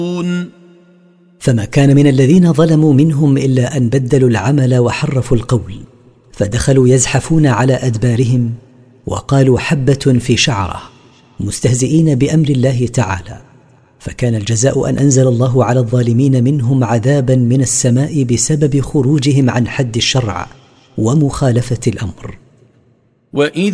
فما كان من الذين ظلموا منهم إلا أن بدلوا العمل وحرفوا القول، فدخلوا يزحفون على أدبارهم وقالوا حبة في شعرة، مستهزئين بأمر الله تعالى. فكان الجزاء أن أنزل الله على الظالمين منهم عذابا من السماء بسبب خروجهم عن حد الشرع ومخالفة الأمر.